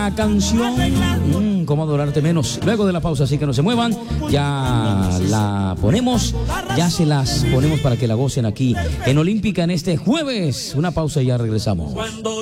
la canción Cómo adorarte menos. Luego de la pausa, así que no se muevan. Ya la ponemos, ya se las ponemos para que la gocen aquí en Olímpica en este jueves. Una pausa y ya regresamos.